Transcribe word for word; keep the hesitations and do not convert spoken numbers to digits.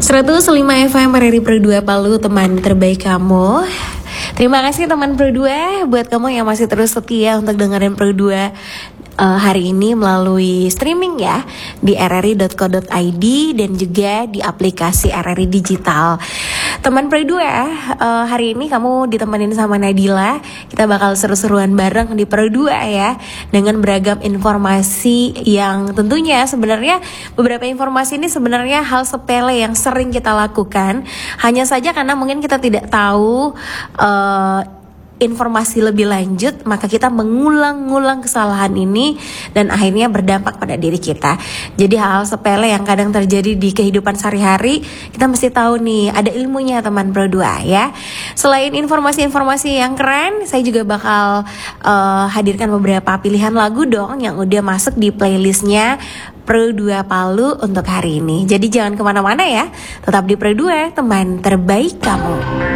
seratus lima F M R R I Pro dua Palu, teman terbaik kamu. Terima kasih teman Pro dua buat kamu yang masih terus setia untuk dengerin Pro dua uh, hari ini melalui streaming ya di r r i dot co dot i d dan juga di aplikasi R R I Digital. Teman Pro dua, uh, hari ini kamu ditemenin sama Nadila. Kita bakal seru-seruan bareng di Pro dua ya, dengan beragam informasi yang tentunya sebenarnya beberapa informasi ini sebenarnya hal sepele yang sering kita lakukan. Hanya saja karena mungkin kita tidak tahu uh, informasi lebih lanjut, maka kita mengulang-ngulang kesalahan ini dan akhirnya berdampak pada diri kita. Jadi hal-hal sepele yang kadang terjadi di kehidupan sehari-hari, kita mesti tahu nih, ada ilmunya teman Pro dua ya. Selain informasi-informasi yang keren, saya juga bakal uh, hadirkan beberapa pilihan lagu dong yang udah masuk di playlistnya Pro dua Palu untuk hari ini. Jadi jangan kemana-mana ya, tetap di Pro dua, teman terbaik kamu.